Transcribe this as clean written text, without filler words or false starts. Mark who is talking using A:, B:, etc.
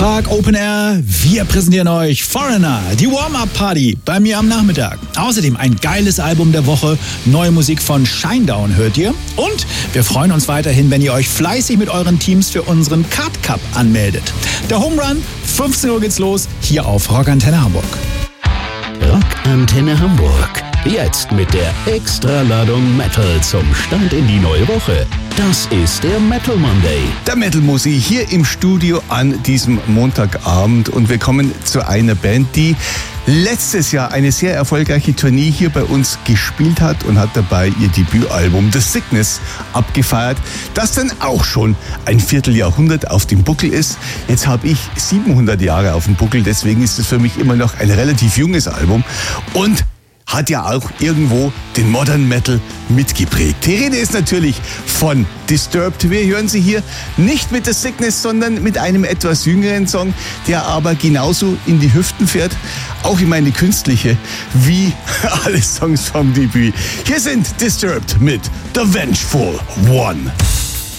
A: Park Open Air, wir präsentieren euch Foreigner, die Warm-Up-Party bei mir am Nachmittag. Außerdem ein geiles Album der Woche, neue Musik von Shinedown hört ihr. Und wir freuen uns weiterhin, wenn ihr euch fleißig mit euren Teams für unseren Card Cup anmeldet. Der Home Run, 15 Uhr geht's los, hier auf Rockantenne Hamburg.
B: Rockantenne Hamburg. Jetzt mit der Extraladung Metal zum Start in die neue Woche. Das ist der Metal Monday.
C: Der Metal Musi hier im Studio an diesem Montagabend. Und wir kommen zu einer Band, die letztes Jahr eine sehr erfolgreiche Tournee hier bei uns gespielt hat und hat dabei ihr Debütalbum The Sickness abgefeiert, das dann auch schon ein Vierteljahrhundert auf dem Buckel ist. Jetzt habe ich 700 Jahre auf dem Buckel, deswegen ist es für mich immer noch ein relativ junges Album und hat ja auch irgendwo den Modern Metal mitgeprägt. Die Rede ist natürlich von Disturbed. Wir hören sie hier nicht mit The Sickness, sondern mit einem etwas jüngeren Song, der aber genauso in die Hüften fährt, auch in meine künstliche, wie alle Songs vom Debüt. Hier sind Disturbed mit The Vengeful One.